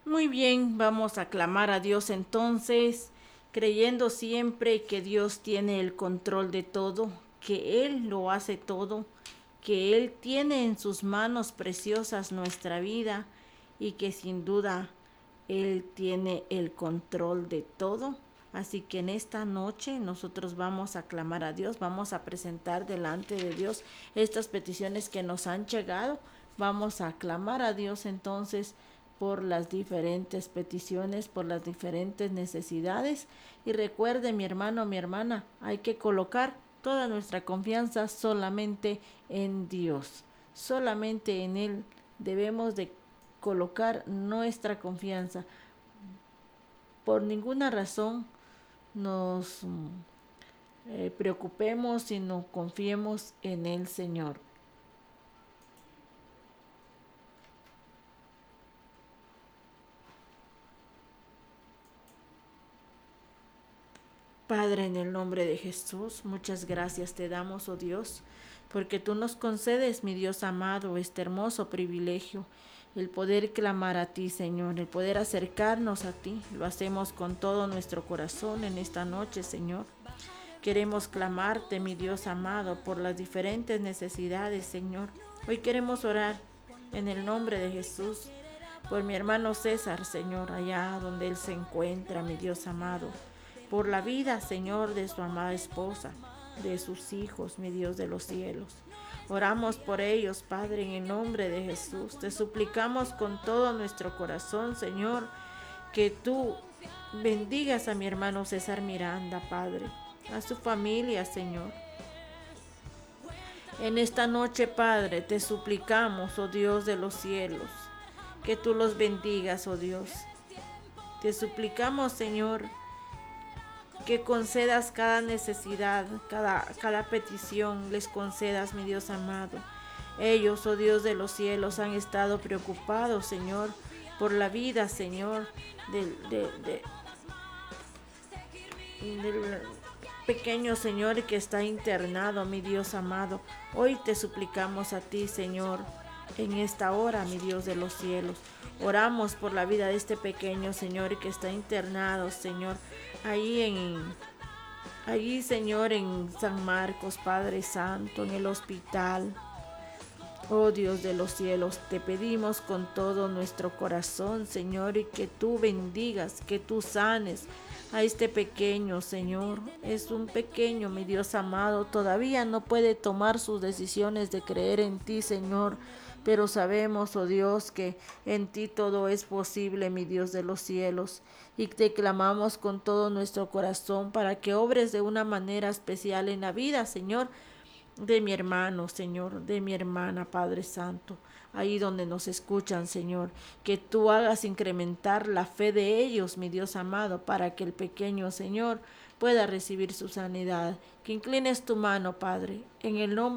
Muy bien, vamos a clamar a Dios entonces, creyendo siempre que Dios tiene el control de todo, que Él lo hace todo, que Él tiene en sus manos preciosas nuestra vida y que sin duda Él tiene el control de todo. Así que en esta noche nosotros vamos a clamar a Dios, vamos a presentar delante de Dios estas peticiones que nos han llegado. Vamos a clamar a Dios entonces por las diferentes peticiones, por las diferentes necesidades. Y recuerde, mi hermano, mi hermana, hay que colocar toda nuestra confianza solamente en Dios. Solamente en Él debemos de colocar nuestra confianza. Por ninguna razón nos preocupemos, sino confiemos en el Señor. Padre, en el nombre de Jesús, muchas gracias te damos, oh Dios, porque tú nos concedes, mi Dios amado, este hermoso privilegio, el poder clamar a ti, Señor, el poder acercarnos a ti. Lo hacemos con todo nuestro corazón en esta noche, Señor. Queremos clamarte, mi Dios amado, por las diferentes necesidades, Señor. Hoy queremos orar en el nombre de Jesús por mi hermano César, Señor, allá donde él se encuentra, mi Dios amado. Por la vida, Señor, de su amada esposa, de sus hijos, mi Dios de los cielos. Oramos por ellos, Padre, en el nombre de Jesús. Te suplicamos con todo nuestro corazón, Señor, que tú bendigas a mi hermano César Miranda, Padre, a su familia, Señor. En esta noche, Padre, te suplicamos, oh Dios de los cielos, que tú los bendigas, oh Dios. Te suplicamos, Señor, que concedas cada necesidad, cada petición, les concedas, mi Dios amado. Ellos, oh Dios de los cielos, han estado preocupados, Señor, por la vida, Señor, del pequeño, Señor, que está internado, mi Dios amado. Hoy te suplicamos a ti, Señor, en esta hora, mi Dios de los cielos. Oramos por la vida de este pequeño, Señor, que está internado, Señor, allí, Señor, en San Marcos, Padre Santo, en el hospital. Oh Dios de los cielos, te pedimos con todo nuestro corazón, Señor, y que tú bendigas, que tú sanes a este pequeño, Señor. Es un pequeño, mi Dios amado, todavía no puede tomar sus decisiones de creer en ti, Señor. Pero sabemos, oh Dios, que en ti todo es posible, mi Dios de los cielos. Y te clamamos con todo nuestro corazón para que obres de una manera especial en la vida, Señor, de mi hermano, Señor, de mi hermana, Padre Santo, ahí donde nos escuchan, Señor, que tú hagas incrementar la fe de ellos, mi Dios amado, para que el pequeño, Señor, pueda recibir su sanidad. Que inclines tu mano, Padre, en el nombre